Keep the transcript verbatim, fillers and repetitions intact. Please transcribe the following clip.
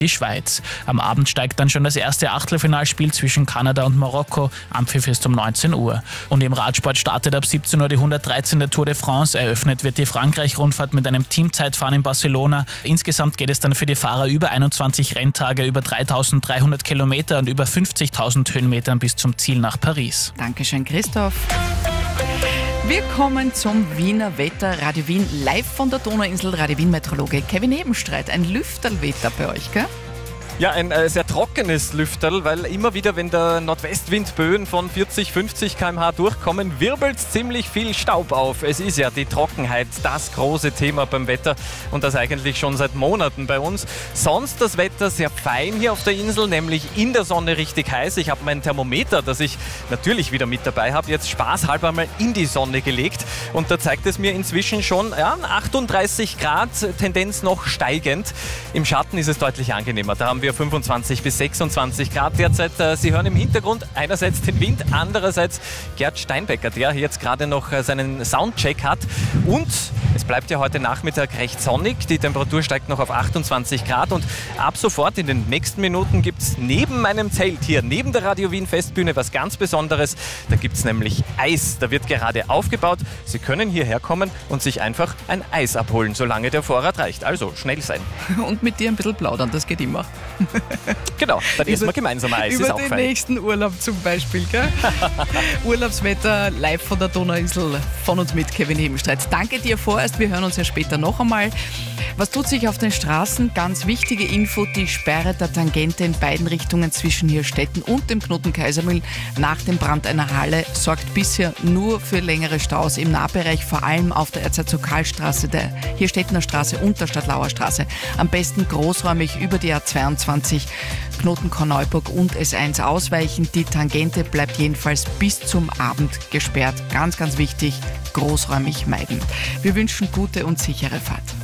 die Schweiz. Am Abend steigt dann schon das erste Achtelfinalspiel zwischen Kanada und Marokko. Anpfiff ist um neunzehn Uhr. Und im Radsport startet ab siebzehn Uhr die hundertdreizehn. Tour de France. Eröffnet wird die Frankreich-Rundfahrt mit einem Teamzeitfahren in Barcelona. Insgesamt geht es dann für die Fahrer über einundzwanzig Renntage, über dreitausenddreihundert Kilometer und über fünfzigtausend Höhenmetern bis zum Ziel nach Paris. Dankeschön, Christoph. Wir kommen zum Wiener Wetter. Radio Wien live von der Donauinsel. Radio Wien Meteorologe Kevin Ebenstreit. Ein Lüfterlwetter bei euch, gell? Ja, ein äh, sehr trockenes Lüfterl, weil immer wieder, wenn der Nordwestwind Böen von vierzig, fünfzig Kilometer pro Stunde durchkommen, wirbelt ziemlich viel Staub auf. Es ist ja die Trockenheit das große Thema beim Wetter und das eigentlich schon seit Monaten bei uns. Sonst das Wetter sehr fein hier auf der Insel, nämlich in der Sonne richtig heiß. Ich habe mein Thermometer, das ich natürlich wieder mit dabei habe, jetzt spaßhalber mal in die Sonne gelegt und da zeigt es mir inzwischen schon ja, achtunddreißig Grad, Tendenz noch steigend. Im Schatten ist es deutlich angenehmer. Da haben wir fünfundzwanzig bis sechsundzwanzig Grad derzeit. Sie hören im Hintergrund einerseits den Wind, andererseits Gerd Steinbecker, der jetzt gerade noch seinen Soundcheck hat. Und es bleibt ja heute Nachmittag recht sonnig. Die Temperatur steigt noch auf achtundzwanzig Grad und ab sofort in den nächsten Minuten gibt es neben meinem Zelt hier, neben der Radio Wien Festbühne, was ganz Besonderes. Da gibt es nämlich Eis. Da wird gerade aufgebaut. Sie können hierher kommen und sich einfach ein Eis abholen, solange der Vorrat reicht. Also schnell sein. Und mit dir ein bisschen plaudern, das geht immer. Genau, dann essen wir gemeinsam Eis. Über ist auch den fein. nächsten Urlaub zum Beispiel, gell? Urlaubswetter live von der Donauinsel von uns mit Kevin Ebenstreit. Danke dir vorerst, wir hören uns ja später noch einmal. Was tut sich auf den Straßen? Ganz wichtige Info, die Sperre der Tangente in beiden Richtungen zwischen Hirstetten und dem Knoten Kaisermühl nach dem Brand einer Halle sorgt bisher nur für längere Staus im Nahbereich, vor allem auf der Erzherzog Karl-Straße, der Hirstettener Straße und der Stadtlauer Straße. Am besten großräumig über die A zweiundzwanzig Knoten Korneuburg und S eins ausweichen. Die Tangente bleibt jedenfalls bis zum Abend gesperrt. Ganz, ganz wichtig, großräumig meiden. Wir wünschen gute und sichere Fahrt.